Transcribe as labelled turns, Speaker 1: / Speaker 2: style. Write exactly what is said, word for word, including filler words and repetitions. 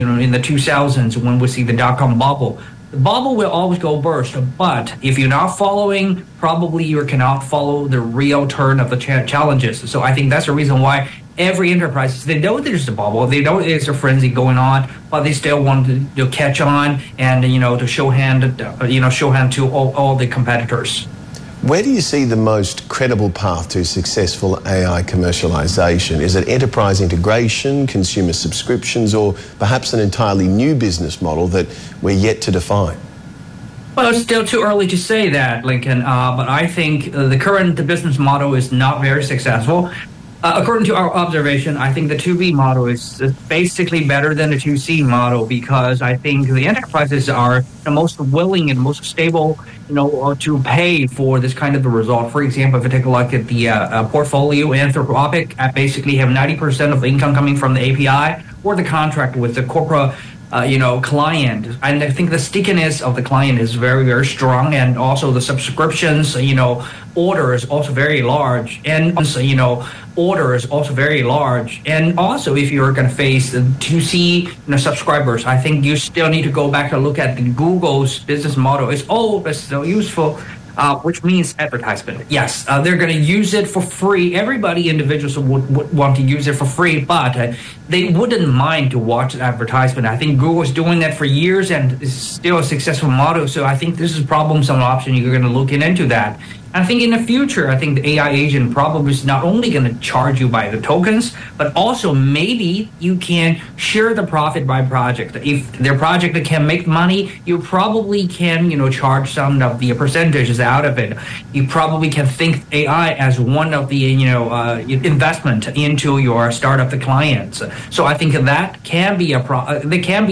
Speaker 1: you know, in the two thousands when we see the dot-com bubble. The bubble will always go burst, but if you're not following, probably you cannot follow the real turn of the cha- challenges. So I think that's the reason why every enterprise, they know there's a bubble, they know there's a frenzy going on, but they still want to, to catch on and, you know, to show hand, uh, you know, show hand to all, all the competitors.
Speaker 2: Where do you see the most credible path to successful A I commercialization? Is it enterprise integration, consumer subscriptions, or perhaps an entirely new business model that we're yet to define?
Speaker 1: Well, it's still too early to say that, Lincoln, uh, but I think uh, the current business model is not very successful. Uh, according to our observation, I think the two B model is basically better than the two C model because I think the enterprises are the most willing and most stable, you know, to pay for this kind of a result. For example, if you take a look at the uh, uh, portfolio, Anthropic uh, basically have ninety percent of the income coming from the A P I or the contract with the corporate Uh, you know, client. And I think the stickiness of the client is very, very strong. And also the subscriptions, you know, order is also very large. And also, you know, order is also very large. And also, if you're going to face the two C, you know, subscribers, I think you still need to go back and look at the Google's business model. It's all it's still useful. Uh, which means advertisement. Yes, uh, they're going to use it for free. Everybody, individuals would, would want to use it for free, but uh, they wouldn't mind to watch the advertisement. I think Google is doing that for years and is still a successful model. So I think this is probably some option you're going to look into that. I think in the future, I think the A I agent probably is not only going to charge you by the tokens, but also maybe you can share the profit by project. If their project can make money, you probably can, you know, charge some of the percentages out of it. You probably can think A I as one of the, you know, uh, investment into your startup, the clients. So I think that can be a pro. Uh, they can be